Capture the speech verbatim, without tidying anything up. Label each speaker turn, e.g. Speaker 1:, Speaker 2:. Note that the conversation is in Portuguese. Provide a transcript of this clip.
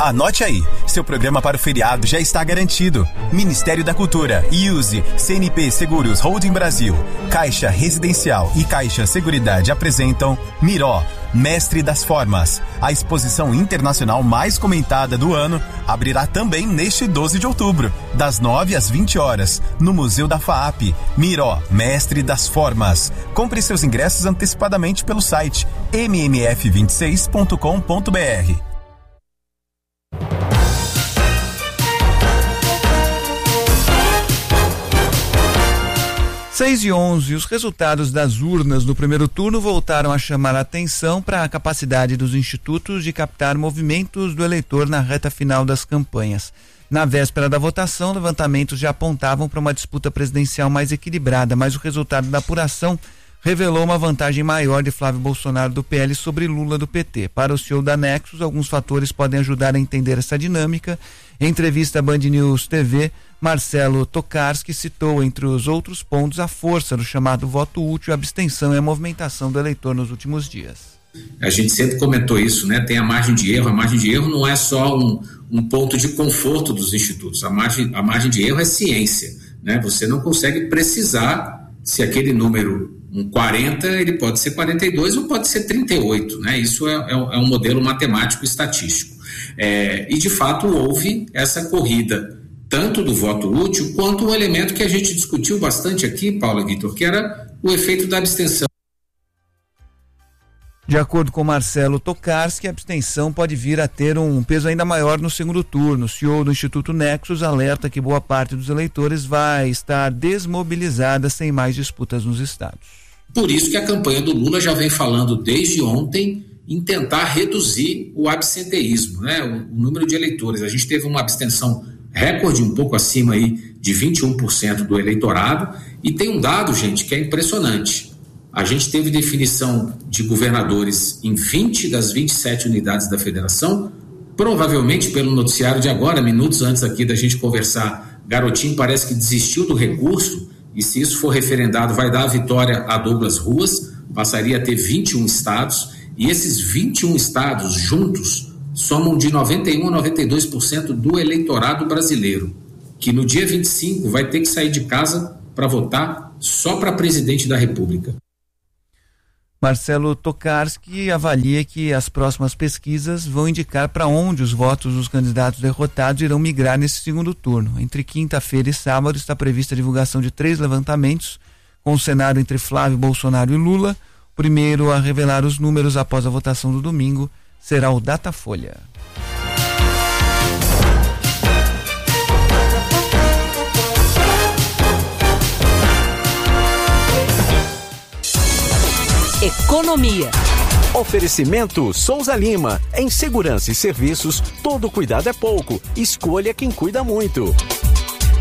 Speaker 1: Anote aí, seu programa para o feriado já está garantido. Ministério da Cultura, I U S E, C N P Seguros Holding Brasil, Caixa Residencial e Caixa Seguridade apresentam Miró, Mestre das Formas. A exposição internacional mais comentada do ano abrirá também neste doze de outubro, das nove às vinte horas, no Museu da FAAP. Miró, Mestre das Formas. Compre seus ingressos antecipadamente pelo site m m f vinte e seis ponto com ponto b r.
Speaker 2: seis e onze, os resultados das urnas no primeiro turno voltaram a chamar a atenção para a capacidade dos institutos de captar movimentos do eleitor na reta final das campanhas. Na véspera da votação, levantamentos já apontavam para uma disputa presidencial mais equilibrada, mas o resultado da apuração revelou uma vantagem maior de Flávio Bolsonaro do P L sobre Lula do P T. Para o C E O da Nexus, alguns fatores podem ajudar a entender essa dinâmica. Em entrevista à Band News T V, Marcelo Tokarski citou, entre os outros pontos, a força do chamado voto útil, a abstenção e a movimentação do eleitor nos últimos dias.
Speaker 3: A gente sempre comentou isso, né? Tem a margem de erro. A margem de erro não é só um, um ponto de conforto dos institutos. A margem, a margem de erro é ciência, né? Você não consegue precisar se aquele número, um quarenta, ele pode ser quarenta e dois ou pode ser trinta e oito, né? Isso é, é, é um modelo matemático estatístico. É, e, de fato, houve essa corrida tanto do voto útil, quanto um elemento que a gente discutiu bastante aqui, Paula e Vitor, que era o efeito da abstenção.
Speaker 2: De acordo com Marcelo Tokarski, a abstenção pode vir a ter um peso ainda maior no segundo turno. O C E O do Instituto Nexus alerta que boa parte dos eleitores vai estar desmobilizada sem mais disputas nos estados.
Speaker 3: Por isso que a campanha do Lula já vem falando desde ontem em tentar reduzir o absenteísmo, né? o, o número de eleitores. A gente teve uma abstenção recorde, um pouco acima aí de vinte e um por cento do eleitorado, e tem um dado, gente, que é impressionante. A gente teve definição de governadores em vinte das vinte e sete unidades da federação, provavelmente pelo noticiário de agora, minutos antes aqui da gente conversar, Garotinho parece que desistiu do recurso, e se isso for referendado vai dar a vitória a Douglas Ruas, passaria a ter vinte e um estados, e esses vinte e um estados juntos somam de noventa e um a noventa e dois por cento do eleitorado brasileiro, que no dia vinte e cinco vai ter que sair de casa para votar só para presidente da República.
Speaker 2: Marcelo Tokarski avalia que as próximas pesquisas vão indicar para onde os votos dos candidatos derrotados irão migrar nesse segundo turno. Entre quinta-feira e sábado está prevista a divulgação de três levantamentos, com o cenário entre Flávio, Bolsonaro e Lula. O primeiro a revelar os números após a votação do domingo será o Datafolha.
Speaker 4: Economia.
Speaker 5: Oferecimento Souza Lima. Em segurança e serviços, todo cuidado é pouco. Escolha quem cuida muito.